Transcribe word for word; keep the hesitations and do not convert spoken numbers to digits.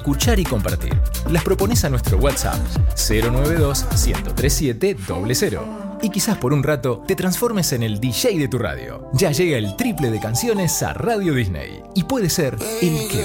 escuchar y compartir. Las propones a nuestro WhatsApp cero nueve dos, uno cero tres siete, cero cero. Y quizás por un rato te transformes en el D J de tu radio. Ya llega el triple de canciones a Radio Disney. Y puede ser el que